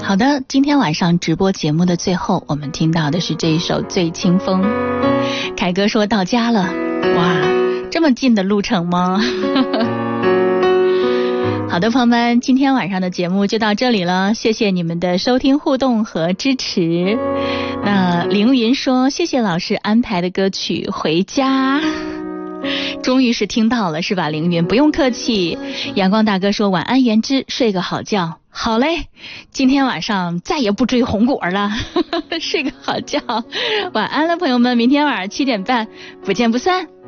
好的，今天晚上直播节目的最后，我们听到的是这一首《醉清风》。凯哥说到家了，哇，这么近的路程吗？好的，朋友们，今天晚上的节目就到这里了，谢谢你们的收听、互动和支持。那凌云说，谢谢老师安排的歌曲《回家》。终于是听到了是吧，凌云，不用客气。阳光大哥说，晚安言之，睡个好觉。好嘞，今天晚上再也不追红果了，睡个好觉，晚安了朋友们，明天晚上7点半不见不散。